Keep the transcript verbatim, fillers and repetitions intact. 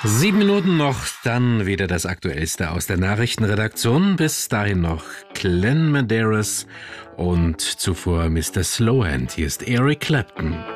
Sieben Minuten noch, dann wieder das Aktuellste aus der Nachrichtenredaktion. Bis dahin noch Glenn Medeiros und zuvor Mister Slowhand. Hier ist Eric Clapton.